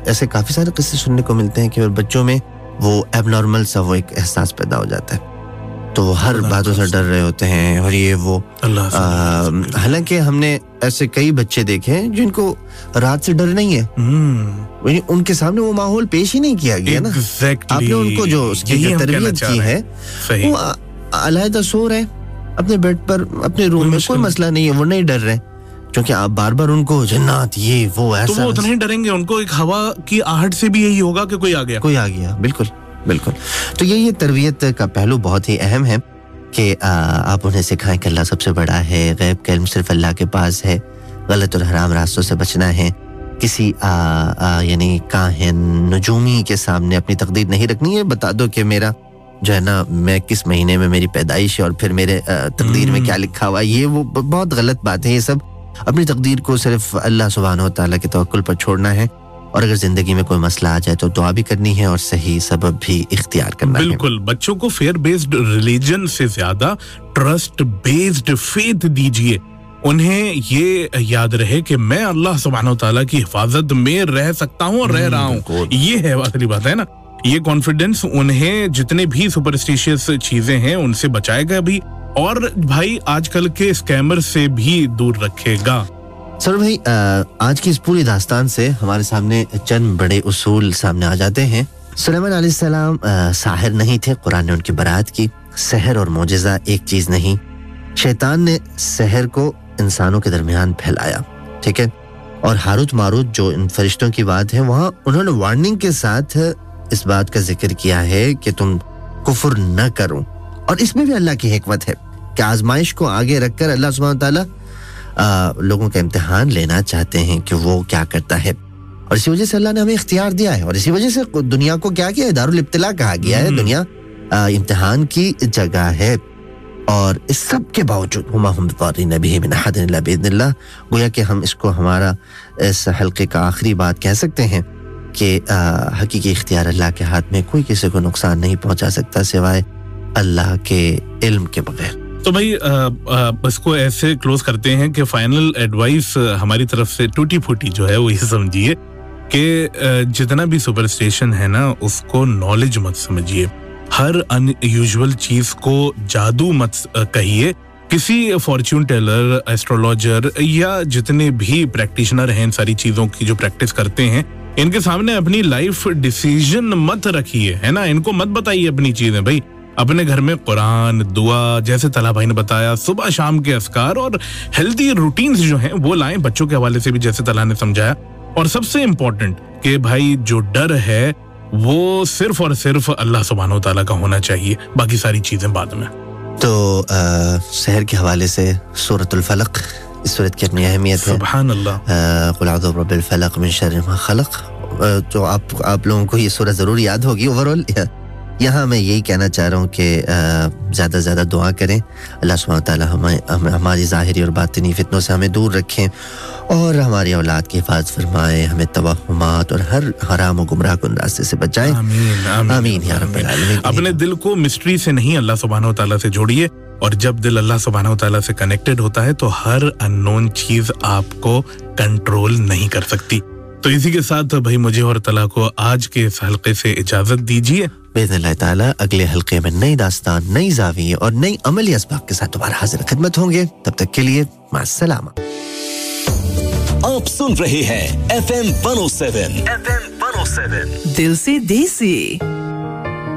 ایسے کافی سارے قصے سننے کو ملتے ہیں کہ بچوں میں وہ ایب نارمل سا وہ ایک احساس پیدا ہو جاتا ہے, تو وہ ہر باتوں سے ڈر رہے ہوتے ہیں اور یہ وہ. حالانکہ ہم نے ایسے کئی بچے دیکھے ہیں جن کو رات سے ڈر نہیں ہے, ان کے سامنے وہ ماحول پیش ہی نہیں کیا گیا نا. آپ نے ان کو جو اس کی تربیت کی ہے وہ علیحدہ سو رہے اپنے بیڈ پر اپنے روم میں, کوئی مسئلہ نہیں ہے, وہ نہیں ڈر رہے کیونکہ آپ بار بار ان کو جنات یہ وہ ایسا, تو وہ اتنا ہی ڈریں گے. ان کو ایک ہوا کی آہٹ سے بھی یہی ہوگا کہ کوئی آ گیا. بالکل. تو یہ تربیت کا پہلو بہت ہی اہم ہے کہ آپ انہیں سکھائیں کہ اللہ سب سے بڑا ہے, غیب کا علم صرف اللہ کے پاس ہے, غلط اور حرام راستوں سے بچنا ہے, کسی یعنی کاہن نجومی کے سامنے اپنی تقدیر نہیں رکھنی ہے. بتا دو کہ میرا جو ہے نا میں کس مہینے میں میری پیدائش ہے اور پھر میرے تقدیر میں کیا لکھا ہوا ہے, یہ وہ بہت غلط بات ہے. یہ سب اپنی تقدیر کو صرف اللہ سبحانہ و تعالیٰ کے توکل پر چھوڑنا ہے, اور اگر زندگی میں کوئی مسئلہ آ جائے تو دعا بھی کرنی ہے اور صحیح سبب بھی اختیار کرنا ہے. بالکل. بچوں کو فیئر بیسڈ ریلیجن سے زیادہ ٹرسٹ بیسڈ فیتھ دیجیے. انہیں یہ یاد رہے کہ میں اللہ سبحانہ و تعالیٰ کی حفاظت میں رہ سکتا ہوں اور رہ رہا ہوں. یہ ہے اصلی بات ہے نا. یہ کانفیڈنس انہیں جتنے بھی سپرسٹیشیس چیزیں ہیں ان سے بچائے گا بھی, اور بھائی آج کل کے اسکیمر سے بھی دور رکھے گا. سر بھائی, آج کی اس پوری داستان سے ہمارے سامنے چند بڑے اصول سامنے آ جاتے ہیں. سلیمان علیہ السلام ساحر نہیں تھے, قرآن نے ان کی برات کی. سحر اور معجزہ ایک چیز نہیں. شیطان نے سحر کو انسانوں کے درمیان پھیلایا, ٹھیک ہے, اور ہاروت ماروت جو ان فرشتوں کی بات ہے وہاں انہوں نے وارننگ کے ساتھ اس بات کا ذکر کیا ہے کہ تم کفر نہ کرو. اور اس میں بھی اللہ کی حکمت ہے کہ آزمائش کو آگے رکھ کر اللہ سبحانہ تعالیٰ لوگوں کا امتحان لینا چاہتے ہیں کہ وہ کیا کرتا ہے, اور اسی وجہ سے اللہ نے ہمیں اختیار دیا ہے, اور اسی وجہ سے دنیا کو کیا کیا ہے, دار الابتلاء کہا گیا ہے. دنیا امتحان کی جگہ ہے, اور اس سب کے باوجود وما هم بضارین بہ من احد الا باذن اللہ, گویا کہ ہم اس کو ہمارا اس حلقے کا آخری بات کہہ سکتے ہیں کہ حقیقی اختیار اللہ کے ہاتھ میں, کوئی کسی کو نقصان نہیں پہنچا سکتا سوائے اللہ کے علم کے بغیر. تو بھائی اس کو ایسے کلوز کرتے ہیں کہ فائنل ایڈوائس ہماری طرف سے ٹوٹی پھوٹی جو ہے وہ یہ سمجھیے کہ جتنا بھی سپرسٹیشن ہے نا اس کو نالج مت سمجھیے, ہر ان یوزول چیز کو جادو مت کہیے. کسی فارچون ٹیلر, ایسٹرولوجر یا جتنے بھی پریکٹیشنر ہیں ان ساری چیزوں کی جو پریکٹس کرتے ہیں, ان کے سامنے اپنی لائف ڈیسیژن مت رکھیے, ہے نا. ان کو مت بتائیے اپنی چیزیں. بھائی اپنے گھر میں قرآن, دعا, جیسے طلحہ بھائی نے بتایا, صبح شام کے اذکار اور ہیلتھی روٹینز جو ہیں وہ لائیں. بچوں کے حوالے سے بھی جیسے طلحہ نے سمجھایا. اور سب سے امپورٹنٹ کہ بھائی جو ڈر ہے وہ صرف اور صرف اللہ سبحانہ و تعالیٰ کا ہونا چاہیے, باقی ساری چیزیں بعد میں. تو سحر کے حوالے سے سورۃ الفلق, اس سورت کی اپنی اہمیت ہے. سبحان اللہ. قل اعوذ برب الفلق من شر ما خلق. تو آپ لوگوں کو یہ سورت ضرور یاد ہوگی. اوورآل یہاں میں یہی کہنا چاہ رہا ہوں کہ زیادہ سے زیادہ دعا کریں, اللہ سبحانہ تعالیٰ ہماری ظاہری اور باطنی فتنوں سے ہمیں دور رکھیں اور ہماری اولاد کی حفاظت فرمائے, ہمیں توہمات اور ہر حرام و گمراہ کن راستے سے بچائیں. آمین یا رب العالمین. اپنے دل کو مسٹری سے نہیں اللہ سبحانہ و تعالیٰ سے جوڑیے, اور جب دل اللہ سبحانہ و تعالیٰ سے کنیکٹڈ ہوتا ہے تو ہر ان نون چیز آپ کو کنٹرول نہیں کر سکتی. تو اسی کے ساتھ بھائی مجھے اور طلحہ کو آج کے اس حلقے سے اجازت دیجیے. باذن اللہ تعالیٰ اگلے حلقے میں نئی داستان, نئی زاویے اور نئی عملی اسباق کے ساتھ دوبارہ حاضر خدمت ہوں گے. تب تک کے لیے مع السلامہ. آپ سن رہے ہیں FM 107 دل سے دیسی.